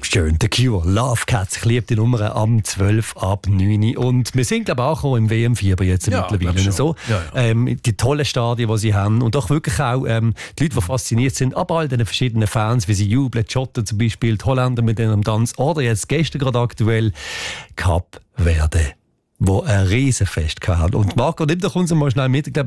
Schön, The Cure, Love Cats. Ich liebe die Nummer am 12 ab 9 Uhr. Und wir sind, glaube ich, auch im WM-Fieber jetzt mittlerweile. So. Ja. Die tollen Stadien, die sie haben. Und auch wirklich auch die Leute, die fasziniert sind, aber all den verschiedenen Fans, wie sie jubeln, die Schotten zum Beispiel, die Holländer mit ihrem Tanz. Oder jetzt gestern gerade aktuell Kap Verde, wo ein Riesenfest hatte. Und Marco, nimm doch uns mal schnell mit. Ich glaube,